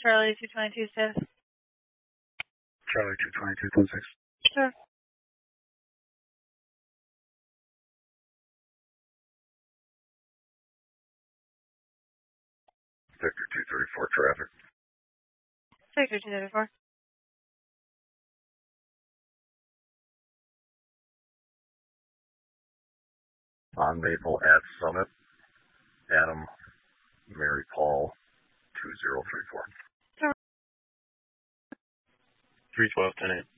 Charlie 222 status. Charlie 222.6. Sure. Victor 234 traffic. Victor 234. On Maple at Summit, Adam, Mary Paul, 2034. 312, 10-8.